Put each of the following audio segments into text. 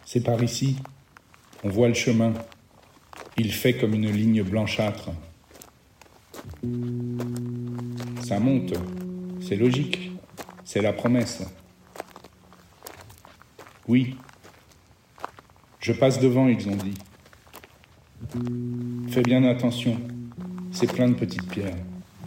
C'est par ici. On voit le chemin. Il fait comme une ligne blanchâtre. Ça monte. C'est logique. C'est la promesse. Oui. Je passe devant, ils ont dit. Fais bien attention. C'est plein de petites pierres.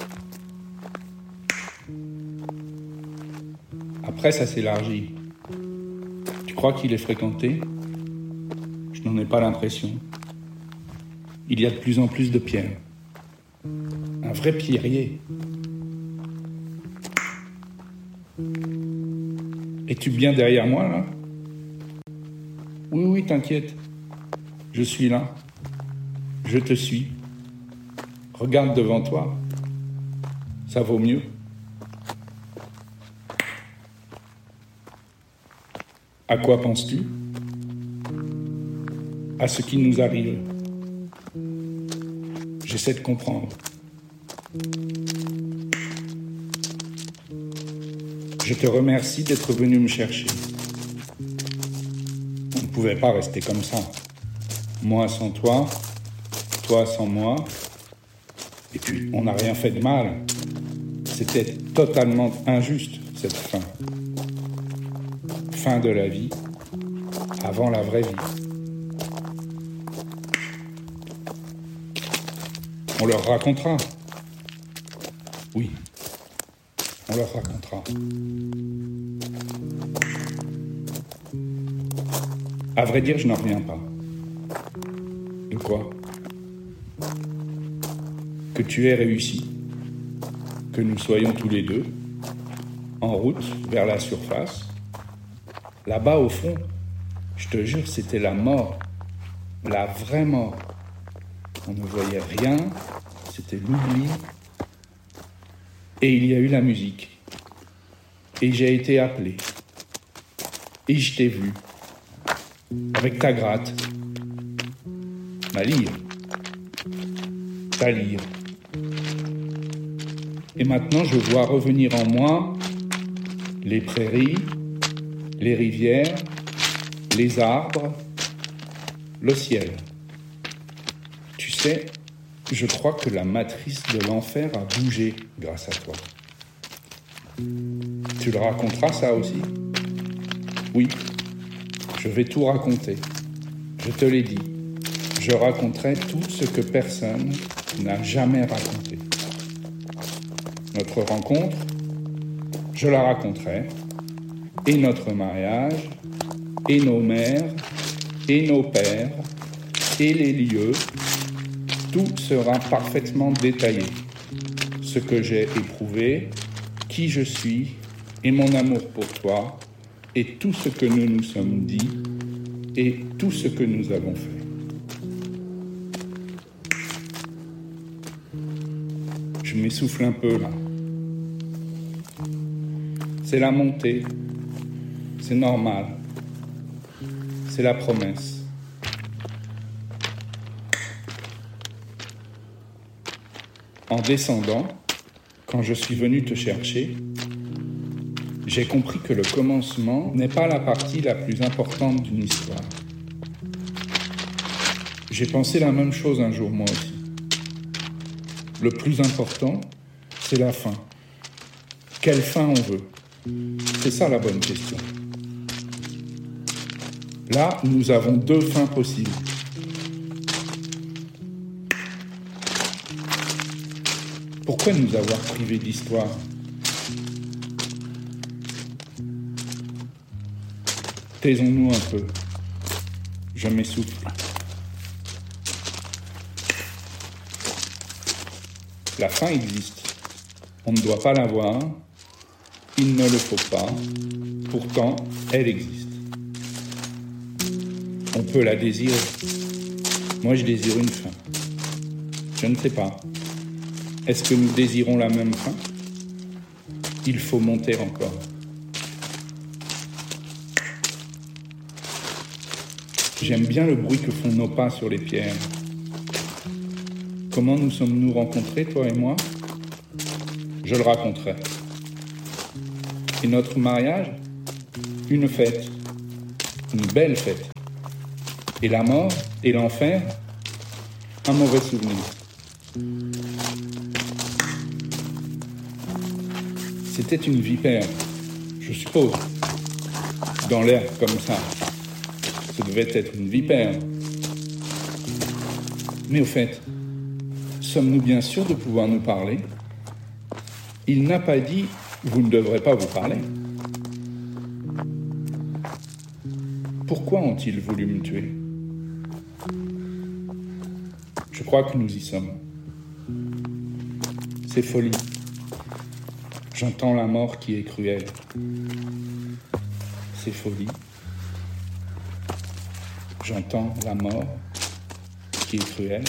Après, ça s'élargit. Tu crois qu'il est fréquenté ? Je n'en ai pas l'impression. Il y a de plus en plus de pierres. Un vrai pierrier. Es-tu bien derrière moi, là ? Oui, t'inquiète. Je suis là. Je te suis. Regarde devant toi. Ça vaut mieux. À quoi penses-tu ? À ce qui nous arrive. J'essaie de comprendre. Je te remercie d'être venu me chercher. On ne pouvait pas rester comme ça. Moi sans toi, toi sans moi. Et puis, on n'a rien fait de mal. C'était totalement injuste, cette fin. Fin de la vie, avant la vraie vie. On leur racontera. Oui, on leur racontera. À vrai dire, je n'en reviens pas. De quoi ? Que tu aies réussi, que nous soyons tous les deux en route vers la surface. Là-bas, au fond, je te jure, c'était la mort, la vraie mort. On ne voyait rien, c'était l'oubli. Et il y a eu la musique. Et j'ai été appelé. Et je t'ai vu. Avec ta gratte. Ma lyre. Ta lyre. Et maintenant, je vois revenir en moi les prairies, les rivières, les arbres, le ciel. Tu sais, je crois que la matrice de l'enfer a bougé grâce à toi. Tu le raconteras, ça aussi ? Oui, je vais tout raconter. Je te l'ai dit. Je raconterai tout ce que personne n'a jamais raconté. Notre rencontre, je la raconterai. Et notre mariage, et nos mères, et nos pères, et les lieux, tout sera parfaitement détaillé. Ce que j'ai éprouvé, qui je suis, et mon amour pour toi, et tout ce que nous nous sommes dit, et tout ce que nous avons fait. Je m'essouffle un peu là. C'est la montée. C'est normal. C'est la promesse. En descendant, quand je suis venu te chercher, j'ai compris que le commencement n'est pas la partie la plus importante d'une histoire. J'ai pensé la même chose un jour moi aussi. Le plus important, c'est la fin. Quelle fin on veut ? C'est ça la bonne question. Là, nous avons deux fins possibles. Pourquoi nous avoir privés d'histoire ? Taisons-nous un peu. Je m'essouffle. La fin existe. On ne doit pas la voir. Il ne le faut pas. Pourtant, elle existe. On peut la désirer. Moi, je désire une fin. Je ne sais pas. Est-ce que nous désirons la même fin ? Il faut monter encore. J'aime bien le bruit que font nos pas sur les pierres. Comment nous sommes-nous rencontrés, toi et moi ? Je le raconterai. Et notre mariage ? Une fête. Une belle fête. Et la mort et l'enfer, un mauvais souvenir. C'était une vipère, je suppose. Dans l'air comme ça, ça devait être une vipère. Mais au fait, sommes-nous bien sûrs de pouvoir nous parler ? Il n'a pas dit « vous ne devrez pas vous parler ». Pourquoi ont-ils voulu me tuer ? Je crois que nous y sommes. C'est folie. J'entends la mort qui est cruelle. C'est folie. J'entends la mort qui est cruelle.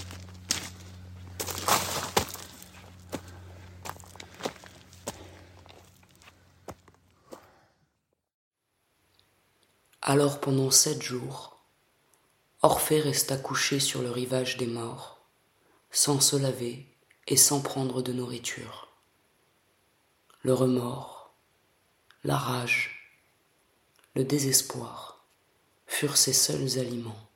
Alors pendant 7 jours, Orphée resta couché sur le rivage des morts, sans se laver et sans prendre de nourriture. Le remords, la rage, le désespoir furent ses seuls aliments.